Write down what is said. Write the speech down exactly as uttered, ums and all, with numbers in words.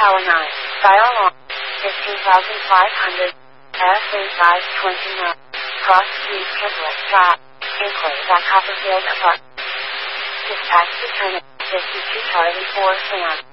Tower nine. Fire alarm. fifteen thousand five hundred. S A size twenty-nine. Cross Street, Kiblet, Drive. Inquiries at Copperfield Apartment. Dispatch determined. fifty-two Charlie four Sam.